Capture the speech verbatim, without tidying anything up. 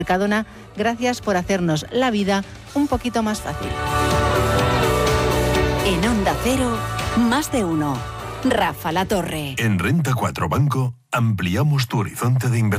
Mercadona, gracias por hacernos la vida un poquito más fácil. En Onda Cero, más de uno. Rafa La Torre. En Renta cuatro Banco ampliamos tu horizonte de inversión.